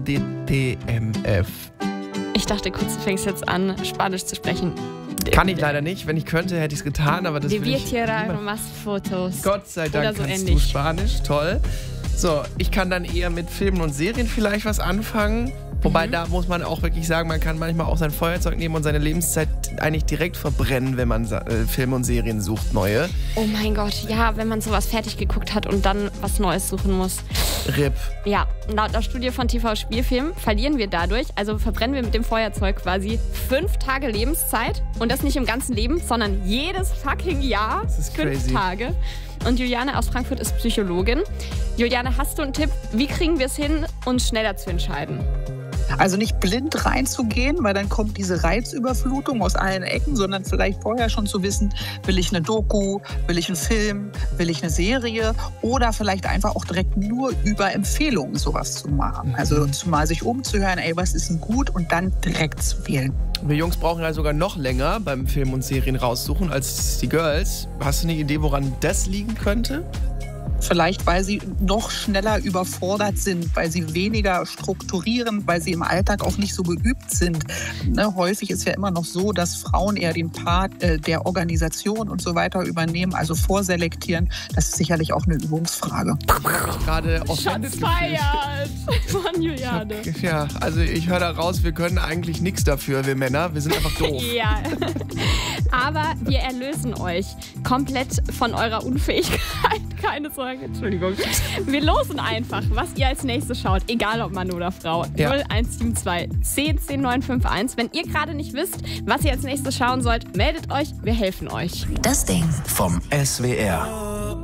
DTMF. Ich dachte kurz, du fängst jetzt an, Spanisch zu sprechen. Kann ich leider nicht. Wenn ich könnte, hätte ich es getan, aber das will ich tirar más fotos. Gott sei Dank Oder so kannst ähnlich. du Spanisch. Toll. So, ich kann dann eher mit Filmen und Serien vielleicht was anfangen. Wobei, da muss man auch wirklich sagen, man kann manchmal auch sein Feuerzeug nehmen und seine Lebenszeit eigentlich direkt verbrennen, wenn man Filme und Serien sucht, neue. Oh mein Gott, ja, wenn man sowas fertig geguckt hat und dann was Neues suchen muss. RIP. Ja, laut der Studie von TV Spielfilm verlieren wir dadurch, also verbrennen wir mit dem Feuerzeug quasi 5 Tage Lebenszeit. Und das nicht im ganzen Leben, sondern jedes fucking Jahr. Das ist 5 crazy. Tage. Und Juliane aus Frankfurt ist Psychologin. Juliane, hast du einen Tipp? Wie kriegen wir es hin, uns schneller zu entscheiden? Also nicht blind reinzugehen, weil dann kommt diese Reizüberflutung aus allen Ecken, sondern vielleicht vorher schon zu wissen, will ich eine Doku, will ich einen Film, will ich eine Serie oder vielleicht einfach auch direkt nur über Empfehlungen sowas zu machen. Also mal sich umzuhören, ey, was ist denn gut und dann direkt zu wählen. Wir Jungs brauchen ja sogar noch länger beim Film und Serien raussuchen als die Girls. Hast du eine Idee, woran das liegen könnte? Vielleicht, weil sie noch schneller überfordert sind, weil sie weniger strukturieren, weil sie im Alltag auch nicht so geübt sind. Ne, häufig ist ja immer noch so, dass Frauen eher den Part der Organisation und so weiter übernehmen, also vorselektieren. Das ist sicherlich auch eine Übungsfrage. Gerade Shots fired von Juliane. Ja, also ich höre da raus, wir können eigentlich nichts dafür, wir Männer. Wir sind einfach doof. Ja, aber wir erlösen euch komplett von eurer Unfähigkeit. Keine Sorge, Entschuldigung. Wir losen einfach, was ihr als nächstes schaut, egal ob Mann oder Frau. Ja. 0172 10 10 951. Wenn ihr gerade nicht wisst, was ihr als nächstes schauen sollt, meldet euch, wir helfen euch. Das Ding vom SWR.